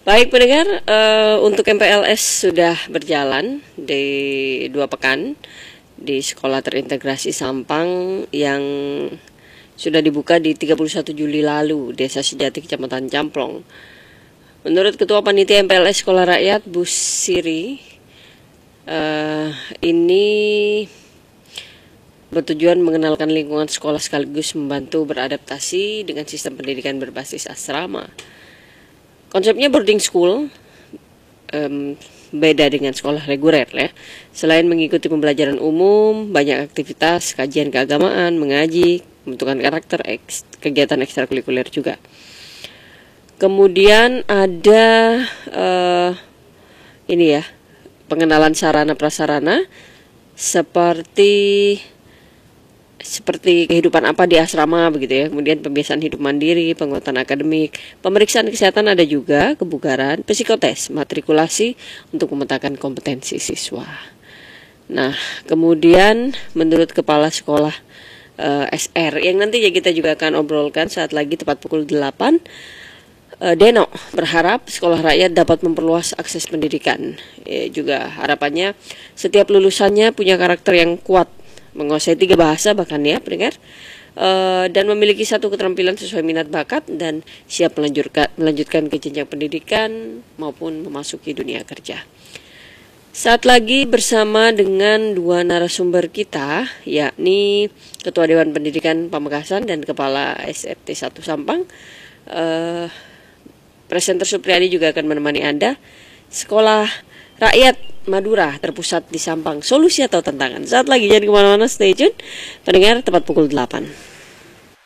Baik pendengar, untuk MPLS sudah berjalan di 2 pekan di Sekolah Terintegrasi Sampang yang sudah dibuka di 31 Juli lalu, Desa Sejati, Kecamatan Camplong. Menurut Ketua Panitia MPLS Sekolah Rakyat, Bu Siri, ini bertujuan mengenalkan lingkungan sekolah sekaligus membantu beradaptasi dengan sistem pendidikan berbasis asrama. Konsepnya boarding school, beda dengan sekolah reguler ya. Selain mengikuti pembelajaran umum, banyak aktivitas, kajian keagamaan, mengaji, pembentukan karakter, kegiatan ekstrakurikuler juga. Kemudian ada ini ya, pengenalan sarana prasarana seperti kehidupan apa di asrama begitu ya. Kemudian pembiasaan hidup mandiri, penguatan akademik, pemeriksaan kesehatan ada juga, kebugaran, psikotes, matrikulasi untuk memetakan kompetensi siswa. Nah, kemudian menurut Kepala Sekolah SR yang nantinya kita juga akan obrolkan saat lagi tepat pukul 8, Deno berharap sekolah rakyat dapat memperluas akses pendidikan. Juga harapannya setiap lulusannya punya karakter yang kuat, menguasai 3 bahasa bahkan ya pendengar, dan memiliki satu keterampilan sesuai minat bakat dan siap melanjutkan ke jenjang pendidikan maupun memasuki dunia kerja. Saat lagi bersama dengan 2 narasumber kita, yakni Ketua Dewan Pendidikan Pamekasan dan Kepala SFT 1 Sampang. Presenter Supriyadi juga akan menemani Anda. Sekolah Rakyat Madura terpusat di Sampang, solusi atau tantangan? Saat lagi, jangan kemana-mana, stay tune. Pendengar, tepat pukul 8.